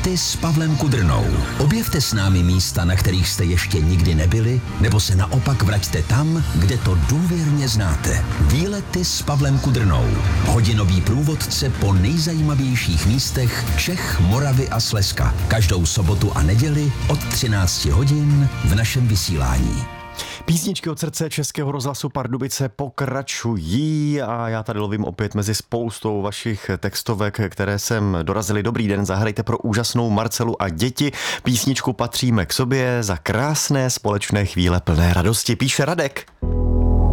Výlety s Pavlem Kudrnou. Objevte s námi místa, na kterých jste ještě nikdy nebyli, nebo se naopak vraťte tam, kde to důvěrně znáte. Výlety s Pavlem Kudrnou. Hodinový průvodce po nejzajímavějších místech Čech, Moravy a Slezska. Každou sobotu a neděli od 13 hodin v našem vysílání. Písničky od srdce Českého rozhlasu Pardubice pokračují a já tady lovím opět mezi spoustou vašich textovek, které sem dorazily. Dobrý den, zahrajte pro úžasnou Marcelu a děti. Písničku Patříme k sobě za krásné společné chvíle plné radosti, píše Radek.